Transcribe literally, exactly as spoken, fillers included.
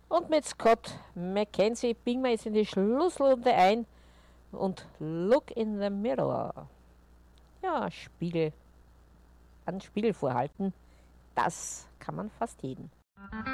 Und mit Scott McKenzie biegen wir jetzt in die Schlussrunde ein und Look in the Mirror. Ja, Spiegel, an Spiegel vorhalten, das kann man fast jeden.